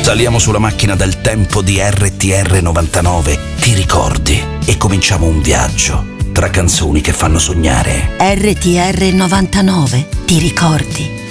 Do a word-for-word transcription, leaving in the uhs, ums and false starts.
Saliamo sulla macchina del tempo di R T R novantanove, ti ricordi? E cominciamo un viaggio tra canzoni che fanno sognare. R T R novantanove, ti ricordi?